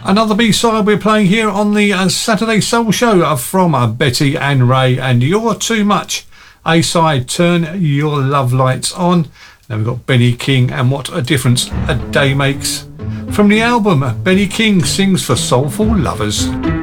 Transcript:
Another B-side we're playing here on the Saturday Soul Show from Betty and Ray and You're Too Much. A-side, Turn Your Love Lights On. Then we've got Benny King and What a Difference a Day Makes. From the album, Benny King sings for soulful lovers.